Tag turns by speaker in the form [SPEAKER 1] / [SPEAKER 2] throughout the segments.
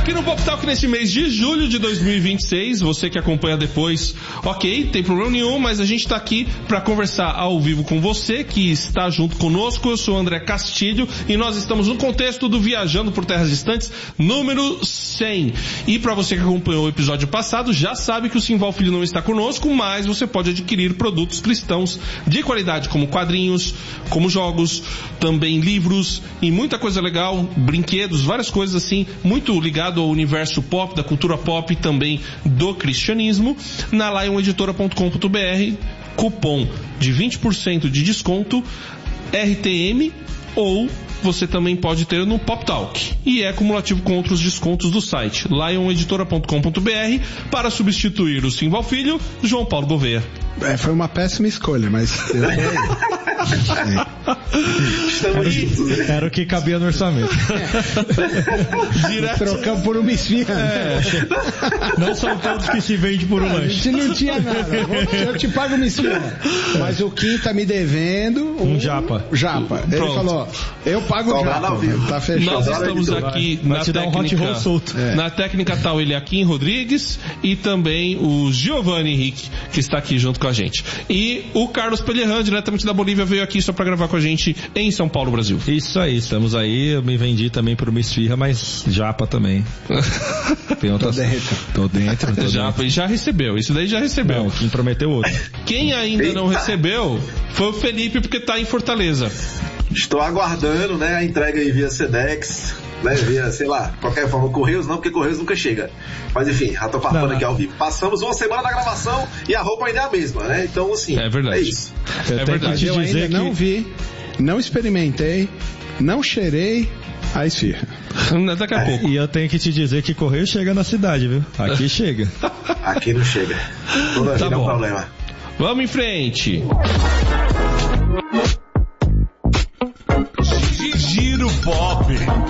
[SPEAKER 1] aqui no Pop Talk nesse mês de julho de 2026. Você que acompanha depois, ok, tem problema nenhum, mas a gente tá aqui pra conversar ao vivo com você que está junto conosco. Eu sou o André Castilho e nós estamos no contexto do Viajando por Terras Distantes número 100. E pra você que acompanhou o episódio passado, já sabe que o Simval Filho não está conosco, mas você pode adquirir produtos cristãos de qualidade, como quadrinhos, como jogos, também livros e muita coisa legal, brinquedos, várias coisas assim, muito ligado ao universo pop, da cultura pop e também do cristianismo, na lioneditora.com.br, cupom de 20% de desconto, RTM, ou você também pode ter no Pop Talk. E é cumulativo com outros descontos do site, lioneditora.com.br, para substituir o Simval Filho, João Paulo Gouveia.
[SPEAKER 2] Foi uma péssima escolha, mas eu
[SPEAKER 3] era o que cabia no orçamento.
[SPEAKER 2] Trocamos por uma esfirra.
[SPEAKER 3] Não são todos que se vendem por um lanche.
[SPEAKER 2] A gente não tinha nada. Eu te pago uma esfirra. Mas o Kim tá me devendo
[SPEAKER 3] um japa.
[SPEAKER 2] Ele falou, eu pago o japa. Tá fechado.
[SPEAKER 1] Nós estamos aqui na técnica,
[SPEAKER 3] hot roll solto.
[SPEAKER 1] Na técnica tal ele Kim Rodrigues e também o Giovanni Henrique, que está aqui junto com a gente. E o Carlos Pellerran, diretamente da Bolívia, veio aqui só pra gravar com a gente em São Paulo, Brasil.
[SPEAKER 3] Isso aí, estamos aí. Eu me vendi também por uma esfirra, mas japa também. Tem outras... Tô dentro.
[SPEAKER 1] Japa, e já recebeu. Isso daí já recebeu.
[SPEAKER 3] Não, quem prometeu outro.
[SPEAKER 1] Quem ainda não recebeu foi o Felipe, porque tá em Fortaleza.
[SPEAKER 4] Estou aguardando, né, a entrega aí via Sedex, né, via, sei lá, qualquer forma, Correios não, porque Correios nunca chega. Mas enfim, já tô papando aqui ao vivo. Passamos uma semana da gravação e a roupa ainda é a mesma, né? Então, assim,
[SPEAKER 1] é verdade.
[SPEAKER 4] É isso.
[SPEAKER 1] É verdade.
[SPEAKER 2] Eu ainda não vi, não experimentei, não cheirei a esfirra.
[SPEAKER 1] Daqui a pouco.
[SPEAKER 3] E eu tenho que te dizer que Correio chega na cidade, viu? Aqui chega.
[SPEAKER 4] Aqui não chega. Toda vida é um problema.
[SPEAKER 1] Vamos em frente. Giro Pop.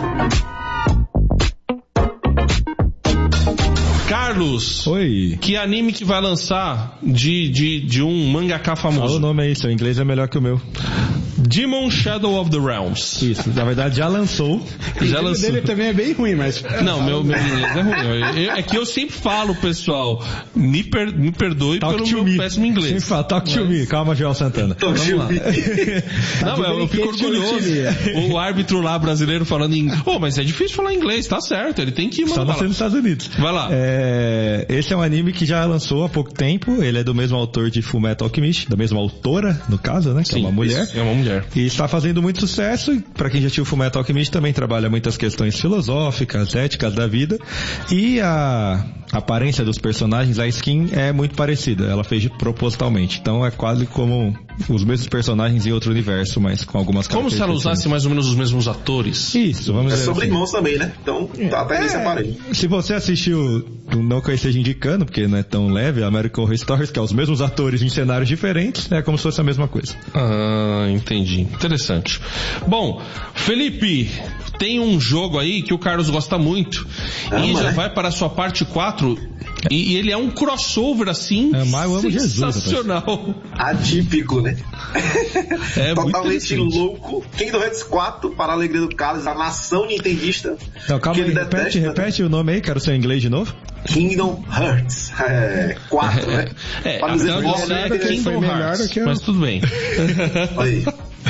[SPEAKER 1] Carlos.
[SPEAKER 3] Oi.
[SPEAKER 1] Que anime que vai lançar de um mangaka famoso?
[SPEAKER 3] Fala o nome aí, seu inglês é melhor que o meu.
[SPEAKER 1] Demon Shadow of the Realms.
[SPEAKER 3] Isso, na verdade já lançou.
[SPEAKER 2] O inglês dele também é bem ruim, mas...
[SPEAKER 1] Não, meu inglês é ruim. É que eu sempre falo, pessoal, me perdoe pelo meu péssimo inglês.
[SPEAKER 3] Sempre fala, talk to me. Calma, João Santana.
[SPEAKER 4] Vamos lá.
[SPEAKER 1] Não, eu fico orgulhoso. O árbitro lá brasileiro falando em... mas é difícil falar inglês, tá certo. Ele tem que...
[SPEAKER 3] Só nascendo nos Estados Unidos.
[SPEAKER 1] Vai lá.
[SPEAKER 3] Esse é um anime que já lançou há pouco tempo. Ele é do mesmo autor de Fullmetal Alchemist, da mesma autora, no caso, né? Que sim, é uma mulher.
[SPEAKER 1] É uma mulher.
[SPEAKER 3] E está fazendo muito sucesso, e para quem já assistiu o Fullmetal Alchemist também trabalha muitas questões filosóficas, éticas da vida, e a aparência dos personagens, a skin é muito parecida, ela fez propositalmente, então é quase como os mesmos personagens em outro universo, mas com algumas
[SPEAKER 1] características. Como se ela usasse mais ou menos os mesmos atores.
[SPEAKER 3] Isso, vamos dizer
[SPEAKER 4] sobre
[SPEAKER 3] assim.
[SPEAKER 4] irmãos também, né? Então tá até nesse aparelho.
[SPEAKER 3] Se você assistiu, não que eu esteja indicando, porque não é tão leve, American Horror Stories, que é os mesmos atores em cenários diferentes, é como se fosse a mesma coisa.
[SPEAKER 1] Entendi. Interessante. Bom, Felipe, tem um jogo aí que o Carlos gosta muito e já vai para a sua parte 4 e ele é um crossover assim sensacional.
[SPEAKER 4] Atípico, né?
[SPEAKER 1] É
[SPEAKER 4] totalmente louco. Kingdom Hearts 4, para a alegria do Carlos, a nação nintendista.
[SPEAKER 3] Não, calma aí, repete o nome aí, quero ser em inglês de novo.
[SPEAKER 4] Kingdom Hearts 4, né?
[SPEAKER 1] Para dizer que Kingdom Hearts, mas tudo bem.
[SPEAKER 4] Aí.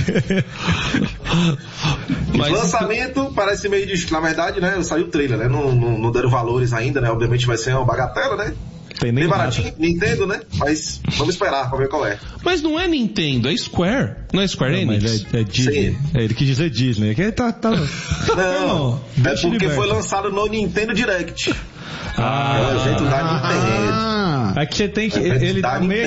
[SPEAKER 4] Mas lançamento para esse meio de... Na verdade, né, saiu o trailer, né? Não deram valores ainda, né? Obviamente vai ser uma bagatela, né? Bem baratinho, Nintendo, né? Mas vamos esperar pra ver qual é.
[SPEAKER 1] Mas não é Nintendo, é Square. Não é Square Enix?
[SPEAKER 3] Mas é Disney.
[SPEAKER 4] Sim.
[SPEAKER 3] Ele quis dizer Disney. Que tá...
[SPEAKER 4] Não, é porque foi lançado no Nintendo Direct. É o evento da Nintendo.
[SPEAKER 3] É que você tem que... Ele dá meio